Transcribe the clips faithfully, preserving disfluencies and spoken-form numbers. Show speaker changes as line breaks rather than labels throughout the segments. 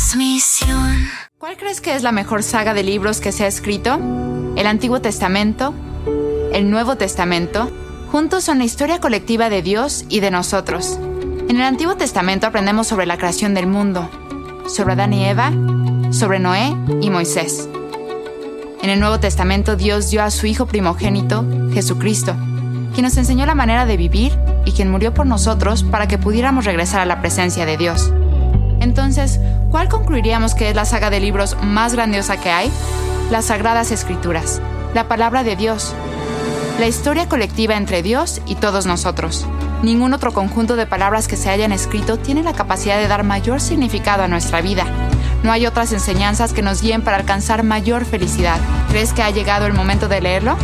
transmisión.
¿Cuál crees que es la mejor saga de libros que se ha escrito? ¿El Antiguo Testamento? ¿El Nuevo Testamento? Juntos son la historia colectiva de Dios y de nosotros. En el Antiguo Testamento aprendemos sobre la creación del mundo, sobre Adán y Eva, sobre Noé y Moisés. En el Nuevo Testamento Dios dio a su Hijo primogénito, Jesucristo, quien nos enseñó la manera de vivir y quien murió por nosotros para que pudiéramos regresar a la presencia de Dios. Entonces, ¿cuál concluiríamos que es la saga de libros más grandiosa que hay? Las Sagradas Escrituras, la palabra de Dios, la historia colectiva entre Dios y todos nosotros. Ningún otro conjunto de palabras que se hayan escrito tiene la capacidad de dar mayor significado a nuestra vida. No hay otras enseñanzas que nos guíen para alcanzar mayor felicidad. ¿Crees que ha llegado el momento de leerlo?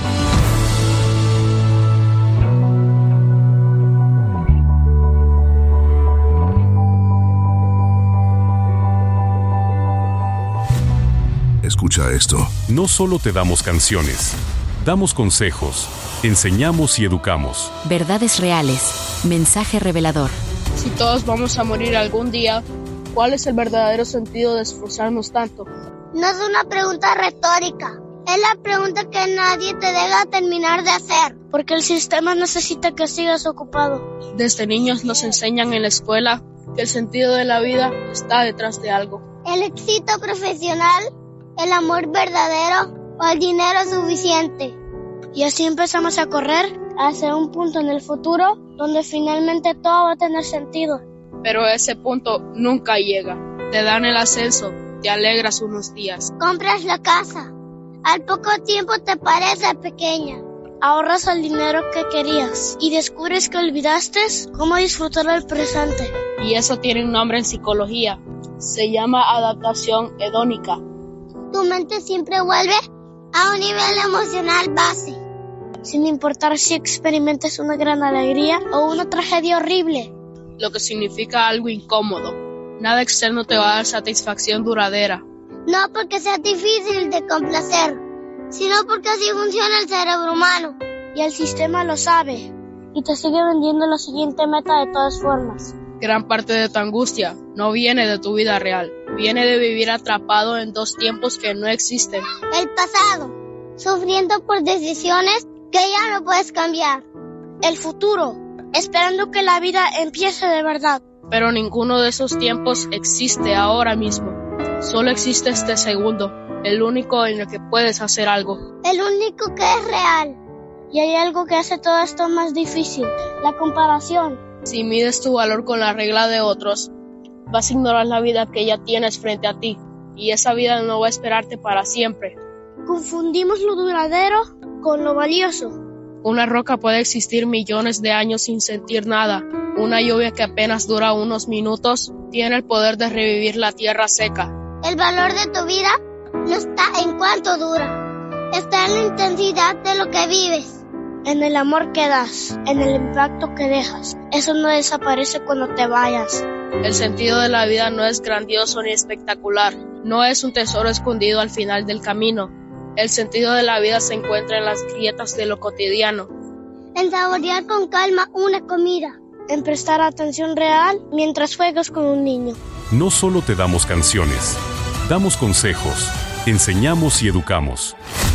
Escucha esto.
No solo te damos canciones, damos consejos, enseñamos y educamos.
Verdades reales, mensaje revelador.
Si todos vamos a morir algún día, ¿cuál es el verdadero sentido de esforzarnos tanto?
No es una pregunta retórica, es la pregunta que nadie te deja terminar de hacer.
Porque el sistema necesita que sigas ocupado. Desde niños nos enseñan en la escuela que el sentido de la vida está detrás de algo.
El éxito profesional, el amor verdadero o el dinero suficiente.
Y así empezamos a correr hacia un punto en el futuro donde finalmente todo va a tener sentido. Pero ese punto nunca llega. Te dan el ascenso, te alegras unos días.
Compras la casa. Al poco tiempo te parece pequeña.
Ahorras el dinero que querías y descubres que olvidaste cómo disfrutar del presente. Y eso tiene un nombre en psicología. Se llama adaptación hedónica.
Tu mente siempre vuelve a un nivel emocional base,
sin importar si experimentas una gran alegría o una tragedia horrible. Lo que significa algo incómodo. Nada externo te va a dar satisfacción duradera.
No porque sea difícil de complacer, sino porque así funciona el cerebro humano.
Y el sistema lo sabe, y te sigue vendiendo la siguiente meta de todas formas. Gran parte de tu angustia no viene de tu vida real. Viene de vivir atrapado en dos tiempos que no existen.
El pasado, sufriendo por decisiones que ya no puedes cambiar.
El futuro, esperando que la vida empiece de verdad. Pero ninguno de esos tiempos existe ahora mismo. Solo existe este segundo, el único en el que puedes hacer algo.
El único que es real.
Y hay algo que hace todo esto más difícil, la comparación. Si mides tu valor con la regla de otros, vas a ignorar la vida que ya tienes frente a ti, y esa vida no va a esperarte para siempre. Confundimos lo duradero con lo valioso. Una roca puede existir millones de años sin sentir nada. Una lluvia que apenas dura unos minutos tiene el poder de revivir la tierra seca.
El valor de tu vida no está en cuánto dura, está en la intensidad de lo que vives.
En el amor que das, en el impacto que dejas. Eso no desaparece cuando te vayas. El sentido de la vida no es grandioso ni espectacular. No es un tesoro escondido al final del camino. El sentido de la vida se encuentra en las grietas de lo cotidiano.
En saborear con calma una comida.
En prestar atención real mientras juegas con un niño.
No solo te damos canciones, damos consejos, enseñamos y educamos.